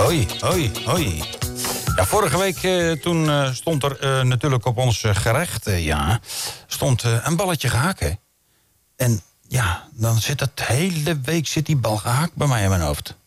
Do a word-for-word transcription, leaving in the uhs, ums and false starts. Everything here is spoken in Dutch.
Hoi, hoi, hoi. Ja, vorige week uh, toen uh, stond er uh, natuurlijk op ons uh, gerecht, uh, ja, stond uh, een balletje gehakt. En ja, dan zit het hele week zit die bal gehakt bij mij in mijn hoofd.